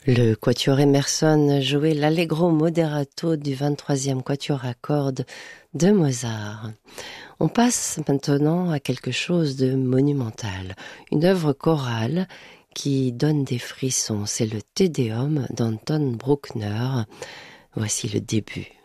Le quatuor Emerson jouait l'Allegro moderato du 23e quatuor à cordes de Mozart. On passe maintenant à quelque chose de monumental, une œuvre chorale qui donne des frissons. C'est le Te Deum d'Anton Bruckner. Voici le début.